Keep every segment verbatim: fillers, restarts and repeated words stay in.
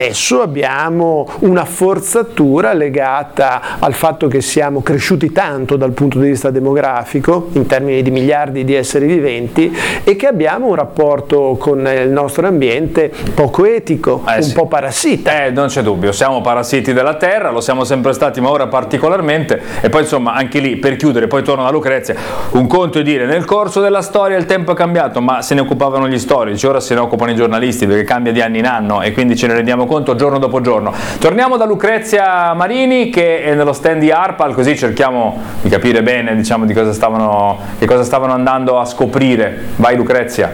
Adesso abbiamo una forzatura legata al fatto che siamo cresciuti tanto dal punto di vista demografico, in termini di miliardi di esseri viventi, e che abbiamo un rapporto con il nostro ambiente poco etico, eh un sì. po' parassita. Eh, non c'è dubbio, siamo parassiti della terra, lo siamo sempre stati, ma ora particolarmente. E poi insomma, anche lì, per chiudere, poi torno a Lucrezia, un conto è dire, nel corso della storia il tempo è cambiato, ma se ne occupavano gli storici, ora se ne occupano i giornalisti, perché cambia di anno in anno e quindi ce ne rendiamo conto giorno dopo giorno. Torniamo da Lucrezia Marini, che è nello stand di ARPAL, così cerchiamo di capire bene, diciamo, di cosa stavano, che cosa stavano andando a scoprire. Vai Lucrezia.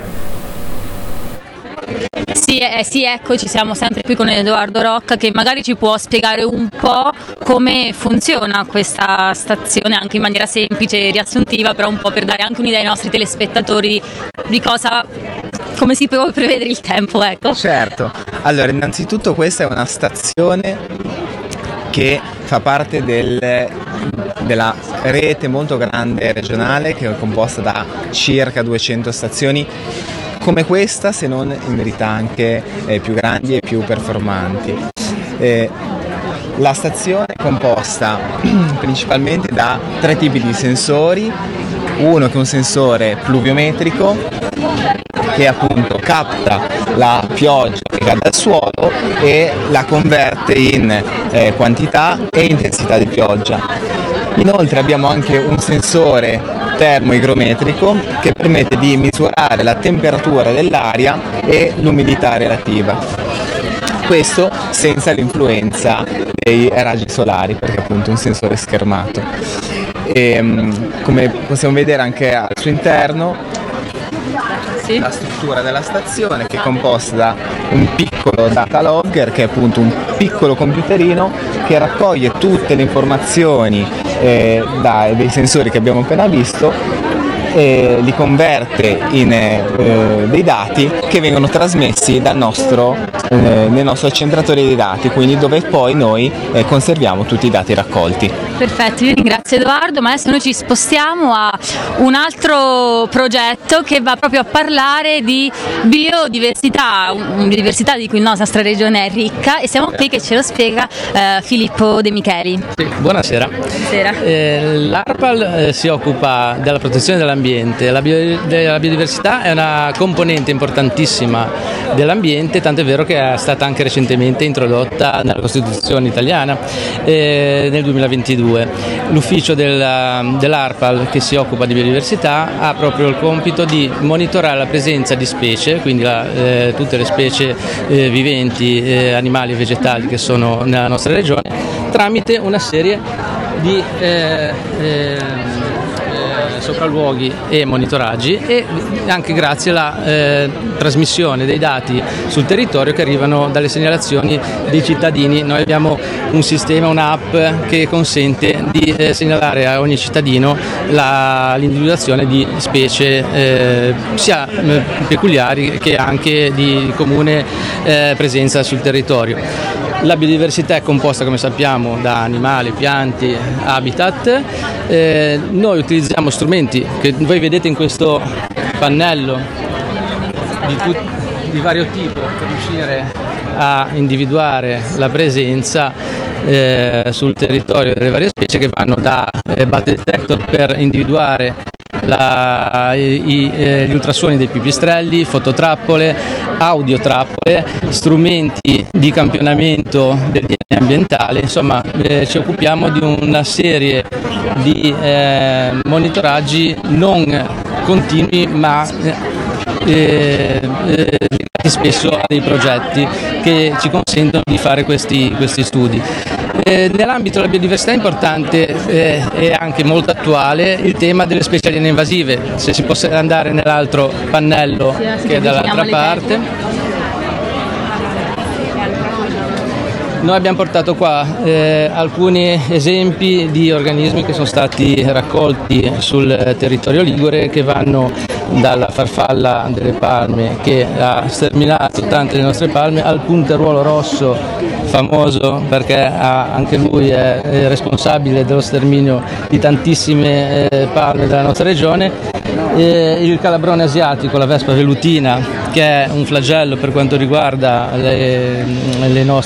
Sì, eh, sì, eccoci, siamo sempre qui con Edoardo Rocca, che magari ci può spiegare un po' come funziona questa stazione, anche in maniera semplice e riassuntiva, però un po' per dare anche un'idea ai nostri telespettatori di cosa, come si può prevedere il tempo, ecco. Certo, allora innanzitutto questa è una stazione che fa parte del, della rete molto grande regionale, che è composta da circa duecento stazioni come questa, se non in verità anche eh, più grandi e più performanti. Eh, la stazione è composta principalmente da tre tipi di sensori, uno che è un sensore pluviometrico che appunto capta la pioggia che cade dal suolo e la converte in eh, quantità e intensità di pioggia. Inoltre abbiamo anche un sensore termoigrometrico che permette di misurare la temperatura dell'aria e l'umidità relativa. Questo senza l'influenza dei raggi solari, perché appunto è un sensore schermato. E, come possiamo vedere anche al suo interno, sì, la struttura della stazione, che è composta da un piccolo data logger, che è appunto un piccolo computerino che raccoglie tutte le informazioni eh, dai, dei sensori che abbiamo appena visto, e li converte in eh, dei dati che vengono trasmessi dal nostro, eh, nel nostro accentratore dei dati, quindi dove poi noi eh, conserviamo tutti i dati raccolti. Perfetto, io ringrazio Edoardo, ma adesso noi ci spostiamo a un altro progetto che va proprio a parlare di biodiversità, una biodiversità di cui la nostra regione è ricca, e siamo qui che ce lo spiega eh, Filippo De Micheli. Sì, buonasera. Buonasera. Eh, L'ARPAL eh, si occupa della protezione dell'ambiente. La, bio, la biodiversità è una componente importantissima dell'ambiente, tanto è vero che è stata anche recentemente introdotta nella Costituzione italiana eh, nel duemilaventidue. L'ufficio della, dell'ARPAL, che si occupa di biodiversità, ha proprio il compito di monitorare la presenza di specie, quindi la, eh, tutte le specie eh, viventi, eh, animali e vegetali che sono nella nostra regione, tramite una serie di eh, eh, sopralluoghi e monitoraggi, e anche grazie alla eh, trasmissione dei dati sul territorio che arrivano dalle segnalazioni dei cittadini. Noi abbiamo un sistema, un'app che consente di eh, segnalare a ogni cittadino la, l'individuazione di specie eh, sia eh, peculiari che anche di comune eh, presenza sul territorio. La biodiversità è composta, come sappiamo, da animali, pianti, habitat. Eh, noi utilizziamo strumenti che voi vedete in questo pannello di, tut- di vario tipo per riuscire a individuare la presenza eh, sul territorio delle varie specie, che vanno da eh, bat detector per individuare La, i, eh, gli ultrasuoni dei pipistrelli, fototrappole, audiotrappole, strumenti di campionamento del D N A ambientale. Insomma, eh, ci occupiamo di una serie di eh, monitoraggi non continui, ma eh, eh, spesso a dei progetti che ci consentono di fare questi, questi studi. Eh, nell'ambito della biodiversità è importante eh, e anche molto attuale il tema delle specie aliene invasive. Se si può andare nell'altro pannello, sì, che è dall'altra parte. Noi abbiamo portato qua eh, alcuni esempi di organismi che sono stati raccolti sul territorio ligure, che vanno dalla farfalla delle palme, che ha sterminato tante delle nostre palme, al punteruolo rosso, famoso perché ha, anche lui è, è responsabile dello sterminio di tantissime eh, palme della nostra regione, eh, il calabrone asiatico, la vespa velutina, che che è un flagello per quanto riguarda le, le nostre